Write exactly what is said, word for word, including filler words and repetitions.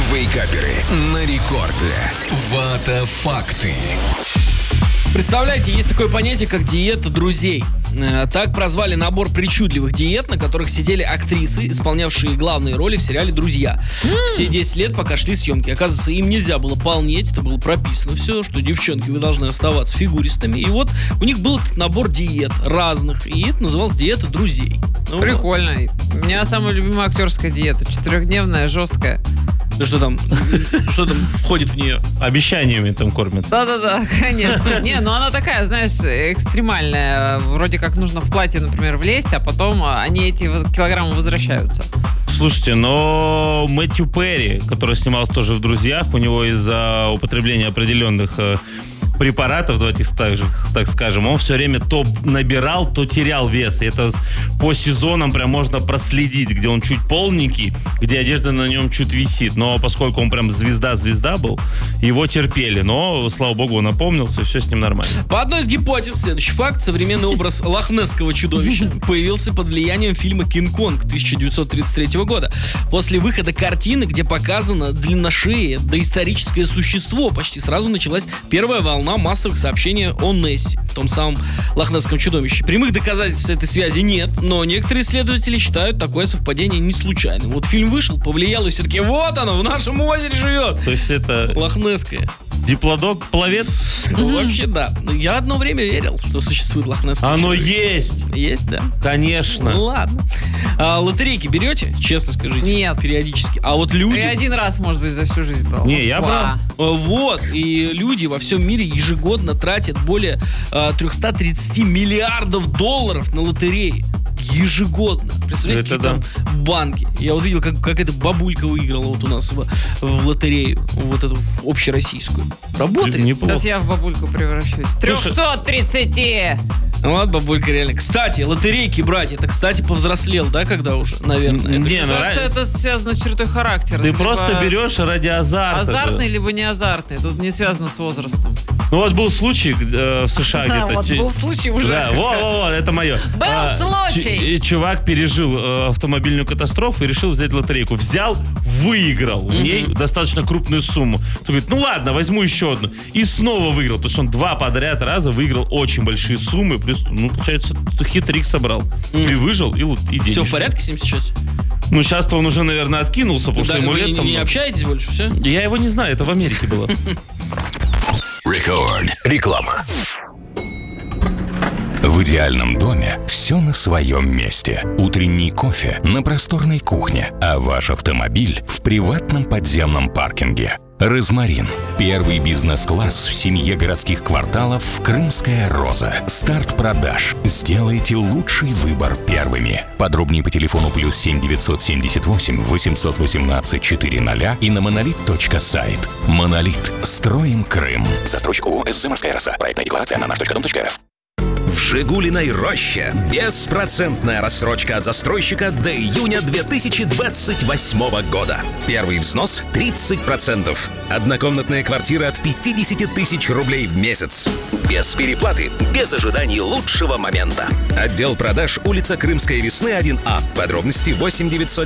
Вейкаперы на рекорде. Вата факты. Представляете, есть такое понятие, как диета друзей. Так прозвали набор причудливых диет, на которых сидели актрисы, исполнявшие главные роли в сериале «Друзья». Mm. Все десять лет, пока шли съемки. Оказывается, им нельзя было полнеть, это было прописано все, что, девчонки, вы должны оставаться фигуристами. И вот у них был этот набор диет разных, и это называлось диета друзей. Ну, прикольно. Вот. У меня самая любимая актерская диета. Четырехдневная, жесткая. Да что там, что там входит в нее? Обещаниями там кормят. Да-да-да, конечно. Не, ну она такая, знаешь, экстремальная. Вроде как нужно в платье, например, влезть, а потом они эти килограммы возвращаются. Слушайте, но Мэтью Перри, который снимался тоже в «Друзьях», у него из-за употребления определенных препаратов, давайте так, же, так скажем, он все время то набирал, то терял вес. И это по сезонам прям можно проследить, где он чуть полненький, где одежда на нем чуть висит. Но поскольку он прям звезда-звезда был, его терпели. Но, слава богу, он опомнился, и все с ним нормально. По одной из гипотез, следующий факт: современный образ лохнесского чудовища появился под влиянием фильма «Кинг-Конг» тысяча девятьсот тридцать третьего года. После выхода картины, где показано длинношеее доисторическое существо, почти сразу началась первая волна массовых сообщений о Нессе, том самом лохнесском чудовище. Прямых доказательств этой связи нет, но некоторые исследователи считают такое совпадение не случайным. Вот фильм вышел, повлиял, и все-таки вот оно, в нашем озере живет. То есть это лохнесское. Диплодок, пловец? Ну, вообще, да. Я одно время верил, что существует лохнесское Оно чудовище. есть. Есть, да? Конечно. Ну, ладно. А, лотерейки берете? Честно скажите. Нет. Периодически. А вот люди... Я один раз, может быть, за всю жизнь брал. Не, может, я два. брал. Вот. И люди во всем мире ежегодно тратят более а, триста тридцать миллиардов долларов на лотереи. Ежегодно. Представляете, Это какие да. там банки. Я вот видел, как, как эта бабулька выиграла вот у нас в, в лотерею. Вот эту общероссийскую. Работает. Неплохо. Сейчас я в бабульку превращусь. триста тридцать! Ну ладно, бабулька, реально. Кстати, лотерейки брать, это, кстати, повзрослел, да, когда уже, наверное? Не, Это... ну, Мне кажется, это связано с чертой характера. Ты Либо просто берешь ради азарта. азартный, же. либо не азартный. Тут не связано с возрастом. Ну вот был случай э, в США где-то. Вот был случай уже. Да, во-во-во, это мое. Был А, случай. ч- чувак пережил э, автомобильную катастрофу и решил взять лотерейку. Взял, выиграл в ней достаточно крупную сумму. Он говорит, ну ладно, возьму еще одну. И снова выиграл. То есть он два подряд раза выиграл очень большие суммы. Плюс, ну, получается, хитрик собрал. И выжил, и, и денежки. Все в порядке с ним сейчас? Ну, сейчас-то он уже, наверное, откинулся, потому Да, что ему вы лет не, там... не общаетесь больше, все? Я его не знаю, это в Америке было. Рекорд. Реклама. В идеальном доме все на своем месте. Утренний кофе на просторной кухне, а ваш автомобиль в приватном подземном паркинге. Розмарин. Первый бизнес-класс в семье городских кварталов «Крымская роза». Старт продаж. Сделайте лучший выбор первыми. Подробнее по телефону плюс семь девятьсот семьдесят восемь восемьсот восемнадцать четыреста и на монолит точка сайт. Монолит. Строим Крым. Застройщик ООО «СЗ Морская роса». Проектная декларация на наш точка дом точка рф. В «Жигулиной роще» беспроцентная рассрочка от застройщика до июня две тысячи двадцать восьмого года. Первый взнос тридцать процентов. Однокомнатная квартира от пятьдесят тысяч рублей в месяц. Без переплаты, без ожиданий лучшего момента. Отдел продаж, улица Крымская Весны, один А. Подробности восемь девятьсот